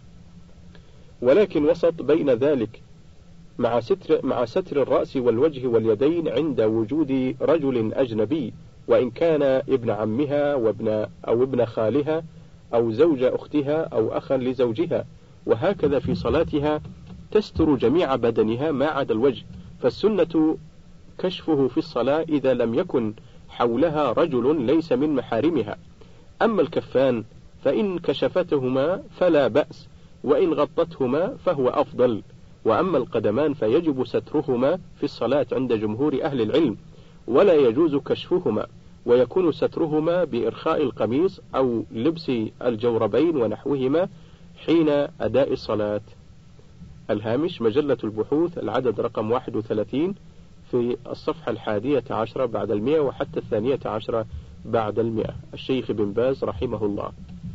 ولكن وسط بين ذلك، مع ستر الرأس والوجه واليدين عند وجود رجل أجنبي، وإن كان ابن عمها أو ابن خالها أو زوج أختها أو أخا لزوجها. وهكذا في صلاتها تستر جميع بدنها ما عدا الوجه، فالسنة كشفه في الصلاة إذا لم يكن حولها رجل ليس من محارمها. أما الكفان فإن كشفتهما فلا بأس، وإن غطتهما فهو أفضل. وأما القدمان فيجب سترهما في الصلاة عند جمهور أهل العلم، ولا يجوز كشفهما، ويكون سترهما بإرخاء القميص أو لبس الجوربين ونحوهما حين أداء الصلاة. الهامش: مجلة البحوث العدد رقم 31 في الصفحة 11 بعد 100 وحتى 12 بعد 100، الشيخ بن باز رحمه الله.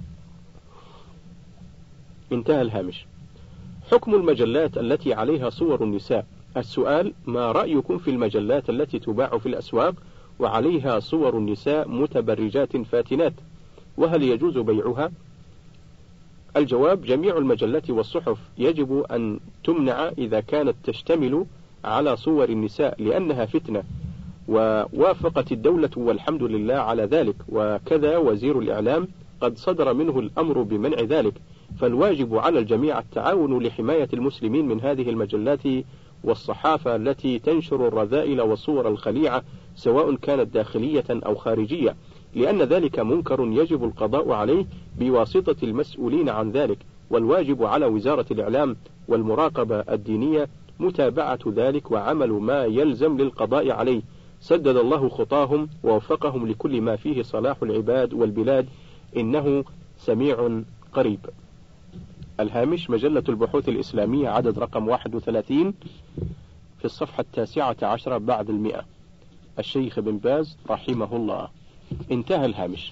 انتهى الهامش. حكم المجلات التي عليها صور النساء. السؤال: ما رأيكم في المجلات التي تباع في الأسواق وعليها صور النساء متبرجات فاتنات، وهل يجوز بيعها؟ الجواب: جميع المجلات والصحف يجب أن تمنع إذا كانت تشتمل على صور النساء لأنها فتنة، ووافقت الدولة والحمد لله على ذلك، وكذا وزير الإعلام قد صدر منه الأمر بمنع ذلك. فالواجب على الجميع التعاون لحماية المسلمين من هذه المجلات والصحافة التي تنشر الرذائل والصور الخليعة سواء كانت داخلية أو خارجية، لأن ذلك منكر يجب القضاء عليه بواسطة المسؤولين عن ذلك. والواجب على وزارة الإعلام والمراقبة الدينية متابعة ذلك وعمل ما يلزم للقضاء عليه. سدد الله خطاهم ووفقهم لكل ما فيه صلاح العباد والبلاد، إنه سميع قريب. الهامش: مجلة البحوث الإسلامية عدد رقم 31 في الصفحة 19 بعد 100، الشيخ بن باز رحمه الله. انتهى الهامش.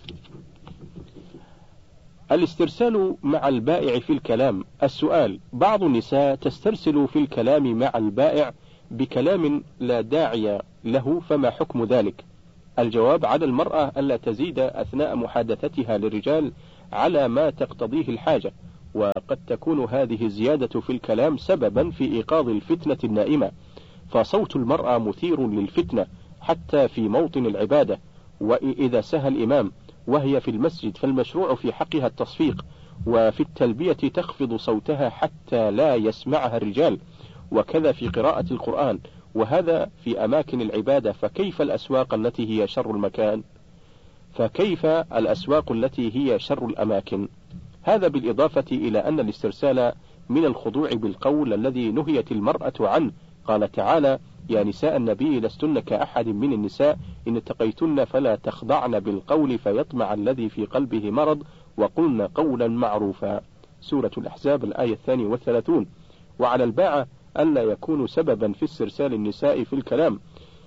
الاسترسال مع البائع في الكلام. السؤال: بعض النساء تسترسل في الكلام مع البائع بكلام لا داعي له، فما حكم ذلك؟ الجواب: على المرأة ألا تزيد أثناء محادثتها للرجال على ما تقتضيه الحاجة، وقد تكون هذه الزيادة في الكلام سببا في إيقاظ الفتنة النائمة، فصوت المرأة مثير للفتنة حتى في موطن العبادة، وإذا سهى الإمام وهي في المسجد فالمشروع في حقها التصفيق، وفي التلبية تخفض صوتها حتى لا يسمعها الرجال، وكذا في قراءة القرآن، وهذا في أماكن العبادة، فكيف الأسواق التي هي شر المكان؟ فكيف الأسواق التي هي شر الأماكن؟ هذا بالإضافة إلى أن الاسترسال من الخضوع بالقول الذي نهيت المرأة عنه. قال تعالى: يا نساء النبي لستن كأحد من النساء إن اتقيتن فلا تخضعن بالقول فيطمع الذي في قلبه مرض وقلن قولا معروفا. سورة الأحزاب الآية 32. وعلى الباعة ألا يكون سببا في استرسال النساء في الكلام،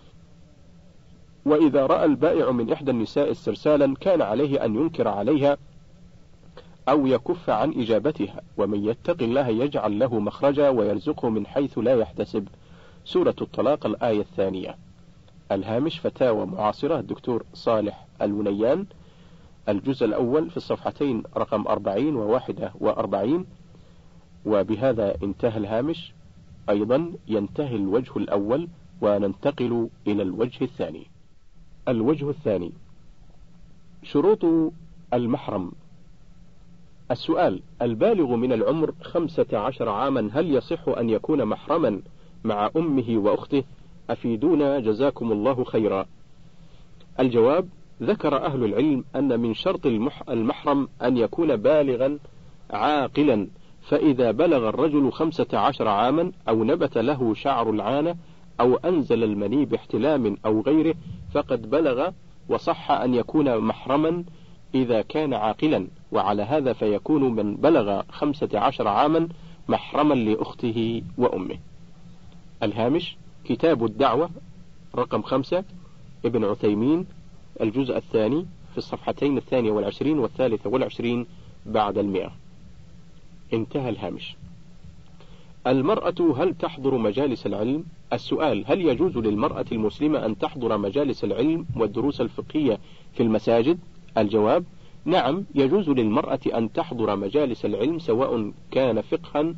وإذا رأى البائع من إحدى النساء استرسالا كان عليه أن ينكر عليها أو يكف عن إجابتها، ومن يتق الله يجعل له مخرجا ويرزقه من حيث لا يحتسب. سورة الطلاق الآية 2. الهامش: فتاوى معاصرة الدكتور صالح الونيان، الجزء الأول في الصفحتين رقم 40 و41. وبهذا انتهى الهامش. أيضا ينتهي الوجه الأول وننتقل إلى الوجه الثاني. الوجه الثاني: شروط المحرم. السؤال: البالغ من العمر 15 عاما هل يصح أن يكون محرما مع أمه وأخته؟ أفيدونا جزاكم الله خيرا. الجواب: ذكر أهل العلم أن من شرط المحرم أن يكون بالغا عاقلا، فإذا بلغ الرجل 15 عاما أو نبت له شعر العانة أو أنزل المني باحتلام أو غيره فقد بلغ، وصح أن يكون محرما إذا كان عاقلا، وعلى هذا فيكون من بلغ 15 عاما محرما لأخته وأمه. الهامش: كتاب الدعوة رقم 5 ابن عثيمين، الجزء الثاني في الصفحتين 22 و23 بعد 100. انتهى الهامش. المرأة هل تحضر مجالس العلم؟ السؤال: هل يجوز للمرأة المسلمة أن تحضر مجالس العلم والدروس الفقهية في المساجد؟ الجواب: نعم، يجوز للمرأة أن تحضر مجالس العلم سواء كان فقها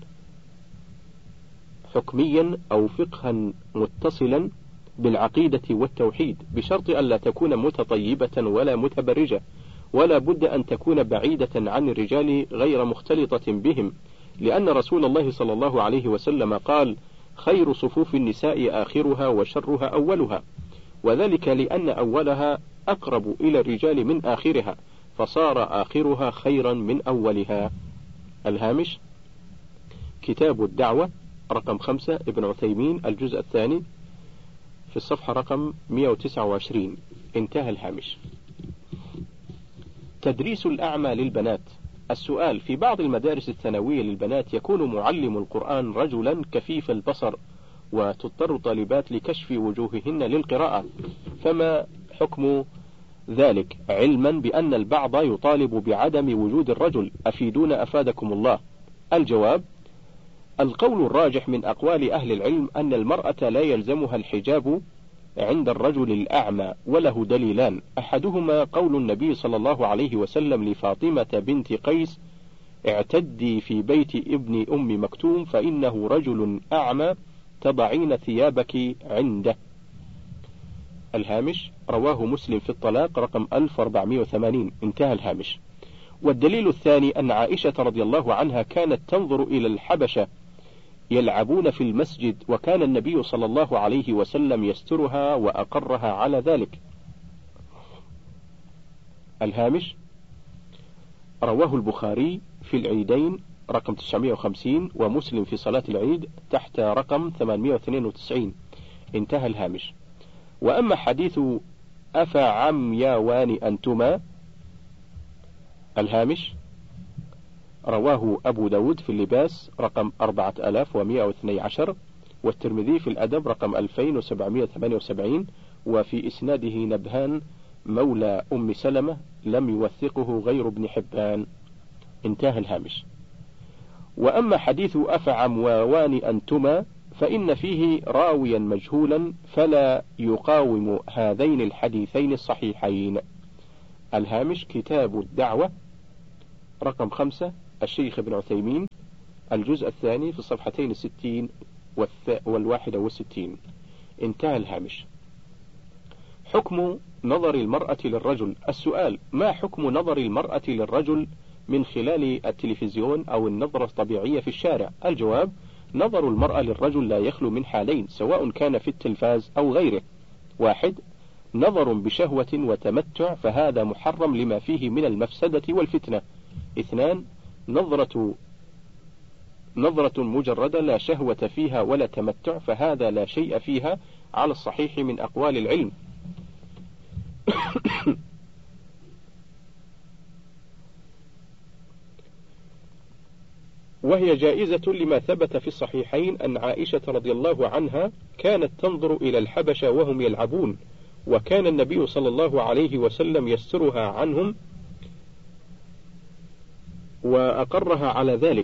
حكميا أو فقها متصلا بالعقيدة والتوحيد، بشرط ألا تكون متطيبة ولا متبرجة، ولا بد أن تكون بعيدة عن الرجال غير مختلطة بهم، لأن رسول الله صلى الله عليه وسلم قال: خير صفوف النساء آخرها وشرها أولها، وذلك لأن أولها أقرب إلى الرجال من آخرها، فصار آخرها خيرا من أولها. الهامش: كتاب الدعوة رقم 5 ابن عثيمين، الجزء الثاني في الصفحة رقم 129. انتهى الهامش. تدريس الأعمى للبنات. السؤال: في بعض المدارس الثانوية للبنات يكون معلم القرآن رجلا كفيف البصر، وتضطر طالبات لكشف وجوههن للقراءة، فما حكم ذلك، علما بأن البعض يطالب بعدم وجود الرجل؟ أفيدونا أفادكم الله. الجواب: القول الراجح من أقوال أهل العلم أن المرأة لا يلزمها الحجاب عند الرجل الأعمى، وله دليلان: أحدهما قول النبي صلى الله عليه وسلم لفاطمة بنت قيس: اعتدي في بيت ابن أم مكتوم فإنه رجل أعمى تضعين ثيابك عنده. الهامش: رواه مسلم في الطلاق رقم 1480. انتهى الهامش. والدليل الثاني أن عائشة رضي الله عنها كانت تنظر إلى الحبشة يلعبون في المسجد، وكان النبي صلى الله عليه وسلم يسترها وأقرها على ذلك. الهامش: رواه البخاري في العيدين رقم 950، ومسلم في صلاة العيد تحت رقم 892. انتهى الهامش. وأما حديث أفعمياوان أنتما، الهامش: رواه أبو داود في اللباس رقم 4112، والترمذي في الأدب رقم 2778، وفي إسناده نبهان مولى أم سلمة لم يوثقه غير ابن حبان. انتهى الهامش. وأما حديث أفعمواوان أنتما فإن فيه راويا مجهولا فلا يقاوم هذين الحديثين الصحيحين. الهامش كتاب الدعوة رقم 5 الشيخ ابن عثيمين الجزء الثاني في الصفحتين 60 و61. انتهى الهامش. حكم نظر المرأة للرجل. السؤال: ما حكم نظر المرأة للرجل من خلال التلفزيون أو النظرة الطبيعية في الشارع؟ الجواب: نظر المرأة للرجل لا يخلو من حالين سواء كان في التلفاز أو غيره. 1. نظر بشهوة وتمتع فهذا محرم لما فيه من المفسدة والفتنة. 2. نظرة مجردة لا شهوة فيها ولا تمتع فهذا لا شيء فيها على الصحيح من أقوال العلم. وهي جائزة لما ثبت في الصحيحين أن عائشة رضي الله عنها كانت تنظر إلى الحبشة وهم يلعبون، وكان النبي صلى الله عليه وسلم يسترها عنهم وأقرها على ذلك.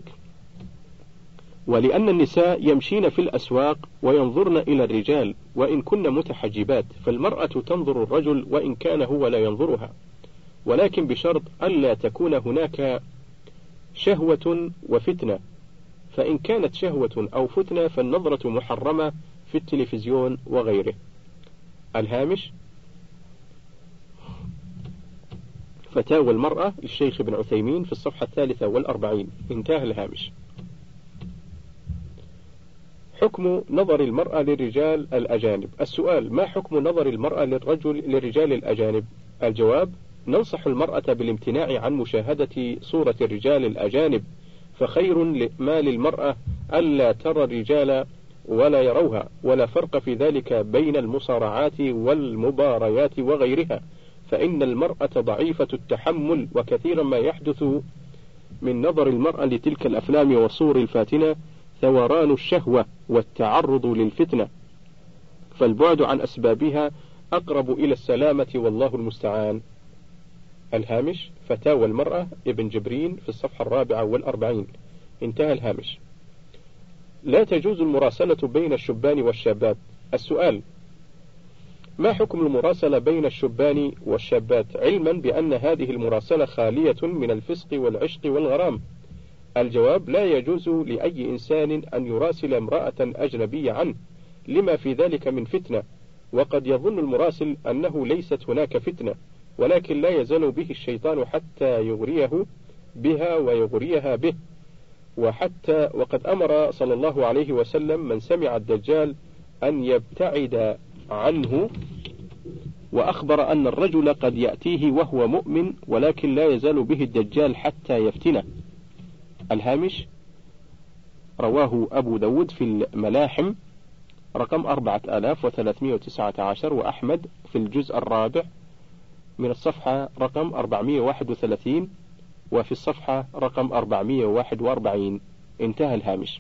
ولأن النساء يمشين في الأسواق وينظرن إلى الرجال وإن كن متحجبات، فالمرأة تنظر الرجل وإن كان هو لا ينظرها، ولكن بشرط ألا تكون هناك شهوة وفتنة، فإن كانت شهوة أو فتنة فالنظرة محرمة في التلفزيون وغيره. الهامش فتاوى المرأة للشيخ ابن عثيمين في الصفحة 43. انتهى الهامش. حكم نظر المرأة للرجال الأجانب. السؤال: ما حكم نظر المرأة للرجال الأجانب؟ الجواب: ننصح المرأة بالامتناع عن مشاهدة صورة الرجال الأجانب، فخير ما للمرأة ألا ترى الرجال ولا يروها، ولا فرق في ذلك بين المصارعات والمباريات وغيرها، فإن المرأة ضعيفة التحمل، وكثيرا ما يحدث من نظر المرأة لتلك الأفلام والصور الفاتنة ثوران الشهوة والتعرض للفتنة، فالبعد عن أسبابها أقرب إلى السلامة والله المستعان. الهامش فتاوى المرأة ابن جبرين في الصفحة 44. انتهى الهامش. لا تجوز المراسلة بين الشبان والشابات. السؤال: ما حكم المراسلة بين الشبان والشابات، علما بأن هذه المراسلة خالية من الفسق والعشق والغرام؟ الجواب: لا يجوز لأي إنسان أن يراسل امرأة أجنبية عنه لما في ذلك من فتنة، وقد يظن المراسل أنه ليست هناك فتنة، ولكن لا يزال به الشيطان حتى يغريه بها ويغريها به. وقد أمر صلى الله عليه وسلم من سمع الدجال أن يبتعد عنه، وأخبر أن الرجل قد يأتيه وهو مؤمن ولكن لا يزال به الدجال حتى يفتنه. الهامش رواه أبو داود في الملاحم رقم 4319، وأحمد في الجزء الرابع من الصفحة رقم 431، وفي الصفحة رقم 441. انتهى الهامش.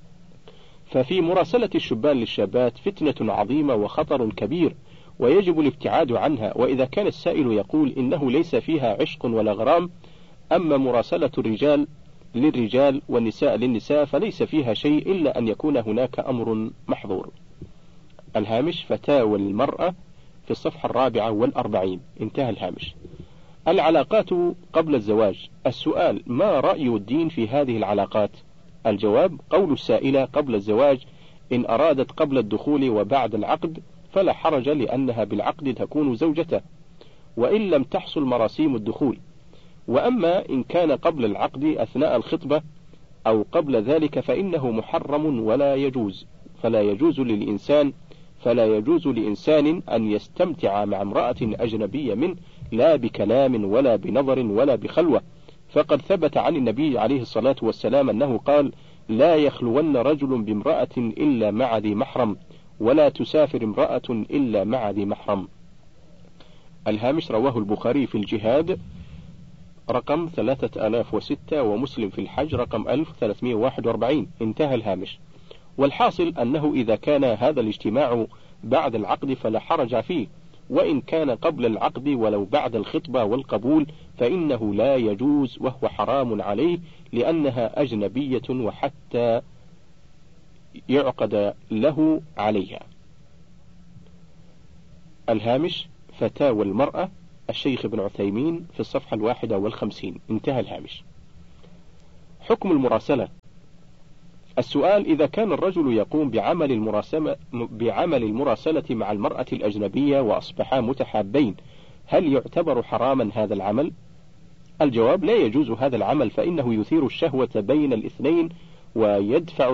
ففي مراسلة الشبان للشابات فتنة عظيمة وخطر كبير، ويجب الابتعاد عنها. وإذا كان السائل يقول إنه ليس فيها عشق ولا غرام، أما مراسلة الرجال للرجال والنساء للنساء فليس فيها شيء إلا أن يكون هناك أمر محظور. الهامش فتاوى المرأة في الصفحة 44. انتهى الهامش. العلاقات قبل الزواج. السؤال: ما رأي الدين في هذه العلاقات؟ الجواب: قول السائلة قبل الزواج إن أرادت قبل الدخول وبعد العقد فلا حرج، لأنها بالعقد تكون زوجته وإن لم تحصل مراسيم الدخول. وأما إن كان قبل العقد أثناء الخطبة أو قبل ذلك فإنه محرم ولا يجوز. فلا يجوز لإنسان أن يستمتع مع امرأة أجنبية منه، لا بكلام ولا بنظر ولا بخلوة، فقد ثبت عن النبي عليه الصلاة والسلام أنه قال: لا يخلون رجل بامرأة إلا مع ذي محرم، ولا تسافر امرأة إلا مع ذي محرم. الهامش رواه البخاري في الجهاد رقم 3006، ومسلم في الحج رقم 1341. انتهى الهامش. والحاصل أنه إذا كان هذا الاجتماع بعد العقد فلا حرج فيه، وإن كان قبل العقد ولو بعد الخطبة والقبول فإنه لا يجوز وهو حرام عليه لأنها أجنبية وحتى يعقد له عليها. الهامش: فتاوى المرأة، الشيخ ابن عثيمين في الصفحة 51. انتهى الهامش. حكم المراسلة. السؤال: إذا كان الرجل يقوم بعمل المراسلة مع المرأة الأجنبية وأصبحا متحابين، هل يعتبر حراما هذا العمل؟ الجواب: لا يجوز هذا العمل، فإنه يثير الشهوة بين الاثنين ويدفع